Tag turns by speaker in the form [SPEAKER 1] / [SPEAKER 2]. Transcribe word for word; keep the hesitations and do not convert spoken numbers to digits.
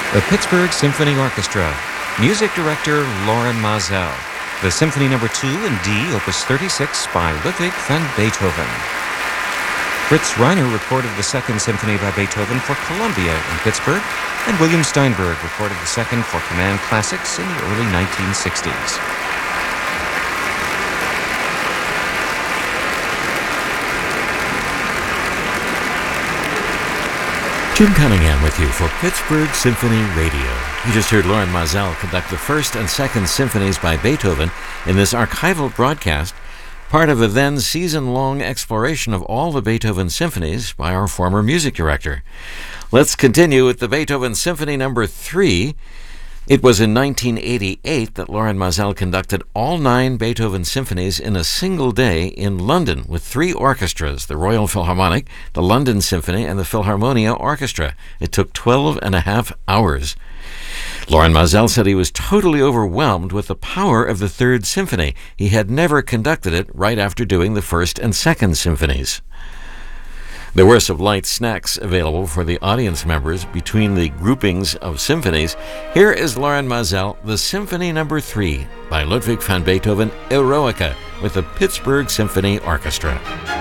[SPEAKER 1] The Pittsburgh Symphony Orchestra. Music director Loren Maazel. The Symphony Number two in D, Opus thirty-six by Ludwig van Beethoven. Fritz Reiner recorded the Second Symphony by Beethoven for Columbia in Pittsburgh, and William Steinberg recorded the Second for Command Classics in the early nineteen sixties.
[SPEAKER 2] Jim Cunningham with you for Pittsburgh Symphony Radio. You just heard Loren Maazel conduct the First and Second Symphonies by Beethoven in this archival broadcast, part of a then season-long exploration of all the Beethoven symphonies by our former music director. Let's continue with the Beethoven Symphony Number three. It was in nineteen eighty-eight that Loren Maazel conducted all nine Beethoven symphonies in a single day in London with three orchestras, the Royal Philharmonic, the London Symphony, and the Philharmonia Orchestra. It took twelve and a half hours. Loren Maazel said he was totally overwhelmed with the power of the Third Symphony. He had never conducted it right after doing the First and Second Symphonies. There were some light snacks available for the audience members between the groupings of symphonies. Here is Loren Maazel, the Symphony Number three by Ludwig van Beethoven, Eroica, with the Pittsburgh Symphony Orchestra.